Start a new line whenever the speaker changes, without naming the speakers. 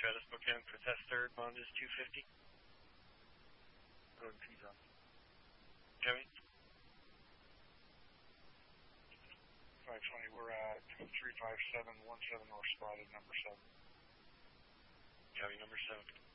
Travis Buchanan for test third. Bond is 250.
Go ahead and confirm.
Joey?
520, we're at 35717 north spotted, number 7.
Joey, number 7.